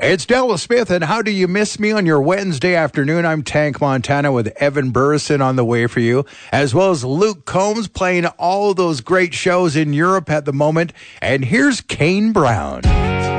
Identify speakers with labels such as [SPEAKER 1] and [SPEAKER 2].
[SPEAKER 1] It's Della Smith, and How Do You Miss Me on your Wednesday afternoon? I'm Tank Montana with Evan Burrison on the way for you, as well as Luke Combs playing all those great shows in Europe at the moment. And here's Kane Brown.